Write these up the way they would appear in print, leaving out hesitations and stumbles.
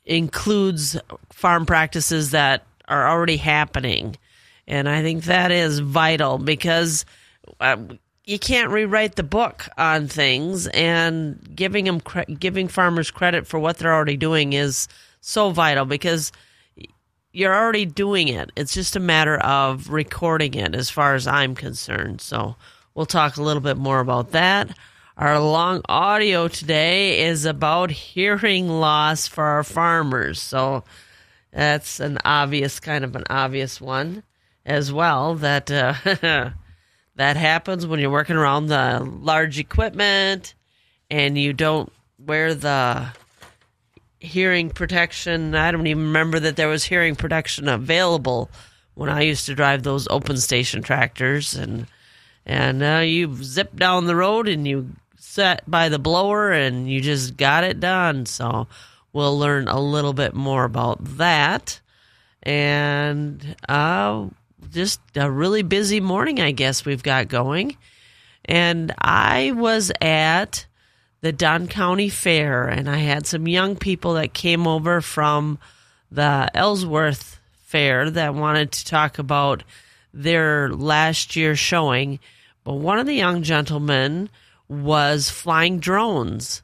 includes farm practices that are already happening. And I think that is vital because you can't rewrite the book on things, and giving farmers credit for what they're already doing is so vital because you're already doing it. It's just a matter of recording it as far as I'm concerned. So we'll talk a little bit more about that. Our long audio today is about hearing loss for our farmers. So that's kind of an obvious one as well, that that happens when you're working around the large equipment and you don't wear the hearing protection. I don't even remember that there was hearing protection available when I used to drive those open station tractors, and you zip down the road and you sat by the blower and you just got it done. So we'll learn a little bit more about that, and just a really busy morning, I guess, we've got going. And I was at the Dunn County Fair, and I had some young people that came over from the Ellsworth Fair that wanted to talk about their last year showing. But one of the young gentlemen was flying drones.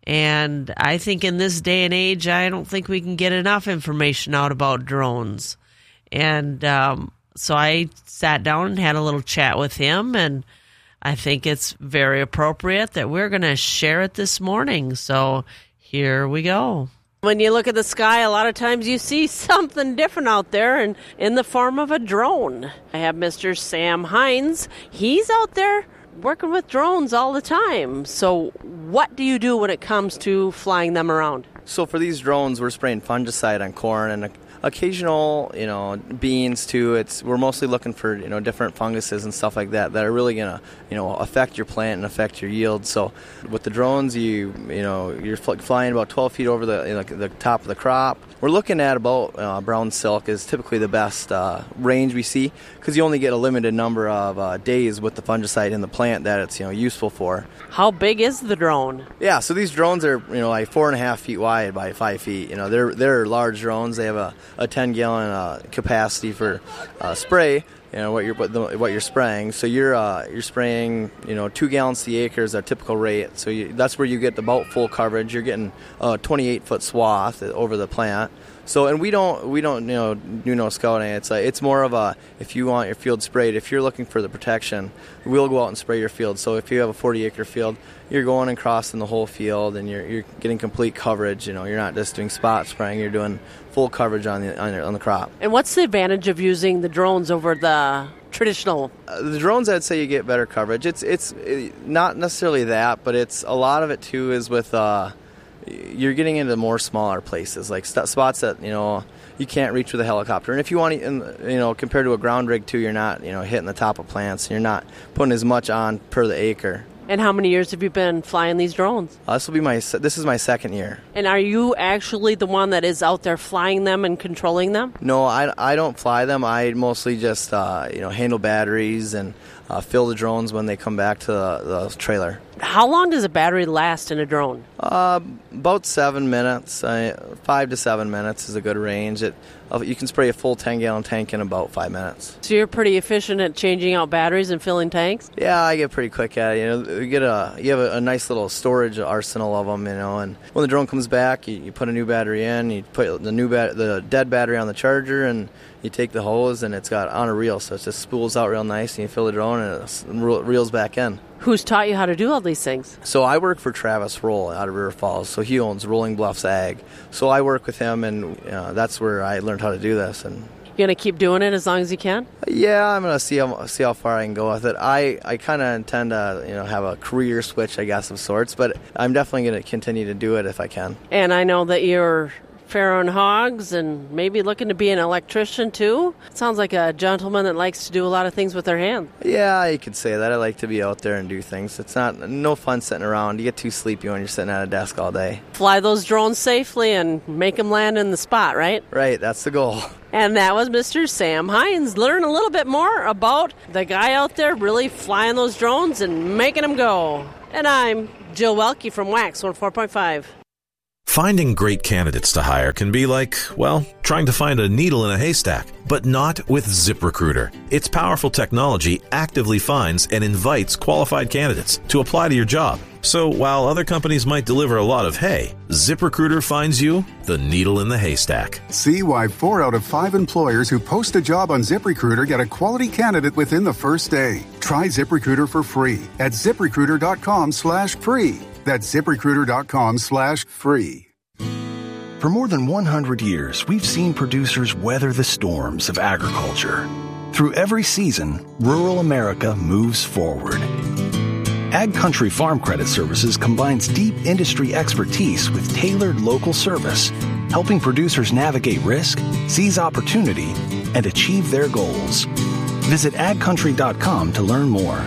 And I think in this day and age, I don't think we can get enough information out about drones. And so I sat down and had a little chat with him, and I think it's very appropriate that we're going to share it this morning. So here we go. When you look at the sky, a lot of times you see something different out there, and in the form of a drone. I have Mr. Sam Hines. He's out there working with drones all the time. So what do you do when it comes to flying them around? So for these drones, we're spraying fungicide on corn and occasional, beans too. We're mostly looking for, different funguses and stuff like that are really gonna, affect your plant and affect your yield. So with the drones, you're flying about 12 feet over the top of the crop. We're looking at about brown silk is typically the best range we see, because you only get a limited number of days with the fungicide in the plant that it's useful for. How big is the drone? Yeah, so these drones are like 4.5 feet wide by 5 feet. They're large drones. They have a 10-gallon capacity for spray. What you're spraying. So you're spraying 2 gallons to the acre is our typical rate. So that's where you get about full coverage. You're getting a 28-foot swath over the plant. So, and we don't do no scouting. It's more of a, if you want your field sprayed, if you're looking for the protection, we'll go out and spray your field. So if you have a 40-acre field, you're going and crossing the whole field, and you're getting complete coverage. You're not just doing spot spraying. You're doing full coverage on the crop. And what's the advantage of using the drones over the traditional? The drones, I'd say you get better coverage. It's not necessarily that, but it's a lot of it too is with you're getting into more smaller places, like spots that you can't reach with a helicopter. And if you want to, compared to a ground rig too, you're not hitting the top of plants. And you're not putting as much on per the acre. And how many years have you been flying these drones? This is my second year. And are you actually the one that is out there flying them and controlling them? No, I don't fly them. I mostly just handle batteries and fill the drones when they come back to the trailer. How long does a battery last in a drone? About 7 minutes. 5 to 7 minutes is a good range. You can spray a full 10-gallon tank in about 5 minutes. So you're pretty efficient at changing out batteries and filling tanks? Yeah, I get pretty quick at it. You have a nice little storage arsenal of them, and when the drone comes back, you put a new battery in, you put the dead battery on the charger, and you take the hose, and it's got on a reel, so it just spools out real nice, and you fill the drone, and it reels back in. Who's taught you how to do all these things? So I work for Travis Roll out of River Falls. So he owns Rolling Bluffs Ag. So I work with him, and that's where I learned how to do this. And you gonna keep doing it as long as you can? Yeah, I'm gonna see how far I can go with it. I kind of intend to have a career switch, I guess, of sorts. But I'm definitely gonna continue to do it if I can. And I know that you're farrowing hogs and maybe looking to be an electrician too. Sounds like a gentleman that likes to do a lot of things with their hands. Yeah, you could say that. I like to be out there and do things. It's no fun sitting around. You get too sleepy when you're sitting at a desk all day. Fly those drones safely and make them land in the spot, right? Right, that's the goal. And that was Mr. Sam Hines. Learn a little bit more about the guy out there really flying those drones and making them go. And I'm Jill Welke from Wax 104.5. Finding great candidates to hire can be like, well, trying to find a needle in a haystack, but not with ZipRecruiter. Its powerful technology actively finds and invites qualified candidates to apply to your job. So while other companies might deliver a lot of hay, ZipRecruiter finds you the needle in the haystack. See why 4 out of 5 employers who post a job on ZipRecruiter get a quality candidate within the first day. Try ZipRecruiter for free at ZipRecruiter.com/free. That's ZipRecruiter.com/free. For more than 100 years, we've seen producers weather the storms of agriculture. Through every season, rural America moves forward. Ag Country Farm Credit Services combines deep industry expertise with tailored local service, helping producers navigate risk, seize opportunity, and achieve their goals. Visit agcountry.com to learn more.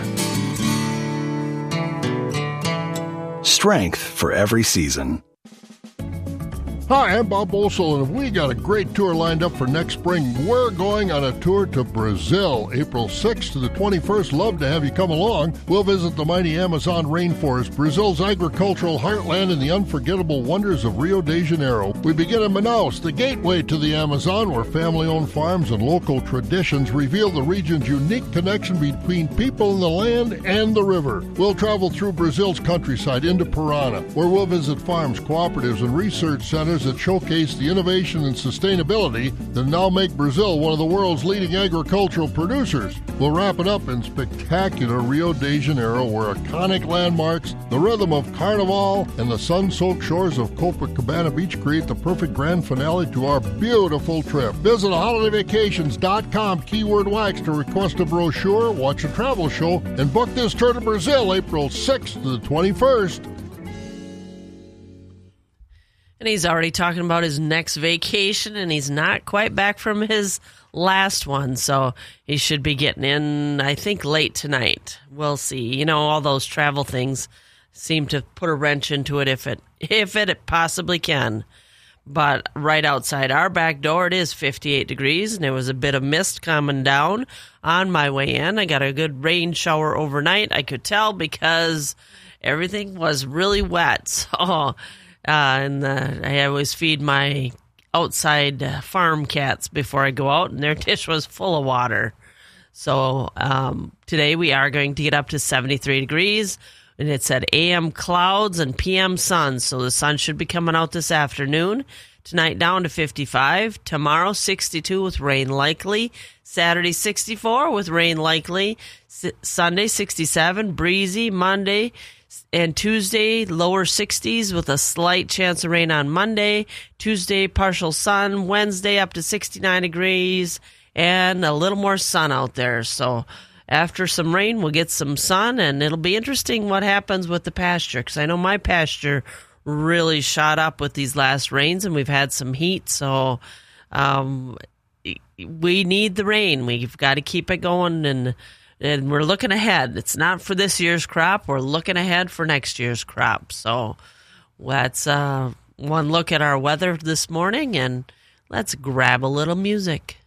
Strength for every season. Hi, I'm Bob Bolsel, and we got a great tour lined up for next spring. We're going on a tour to Brazil, April 6th to the 21st. Love to have you come along. We'll visit the mighty Amazon rainforest, Brazil's agricultural heartland, and the unforgettable wonders of Rio de Janeiro. We begin in Manaus, the gateway to the Amazon, where family-owned farms and local traditions reveal the region's unique connection between people in the land and the river. We'll travel through Brazil's countryside into Parana, where we'll visit farms, cooperatives, and research centers that showcase the innovation and sustainability that now make Brazil one of the world's leading agricultural producers. We'll wrap it up in spectacular Rio de Janeiro, where iconic landmarks, the rhythm of Carnival, and the sun-soaked shores of Copacabana Beach create the perfect grand finale to our beautiful trip. Visit holidayvacations.com, keyword wax, to request a brochure, watch a travel show, and book this tour to Brazil, April 6th to the 21st. And he's already talking about his next vacation, and he's not quite back from his last one, so he should be getting in, I think, late tonight. We'll see. You know, all those travel things seem to put a wrench into it if it possibly can. But right outside our back door, it is 58 degrees, and there was a bit of mist coming down on my way in. I got a good rain shower overnight. I could tell because everything was really wet, so... I always feed my outside farm cats before I go out, and their dish was full of water. So today we are going to get up to 73 degrees, and it's at AM clouds and PM sun, so the sun should be coming out this afternoon. Tonight down to 55. Tomorrow 62 with rain likely. Saturday 64 with rain likely. Sunday 67, breezy. Monday and Tuesday, lower 60s with a slight chance of rain on Monday. Tuesday, partial sun. Wednesday, up to 69 degrees and a little more sun out there. So after some rain, we'll get some sun, and it'll be interesting what happens with the pasture, because I know my pasture really shot up with these last rains, and we've had some heat. So we need the rain. We've got to keep it going, and we're looking ahead. It's not for this year's crop. We're looking ahead for next year's crop. So that's one look at our weather this morning, and let's grab a little music.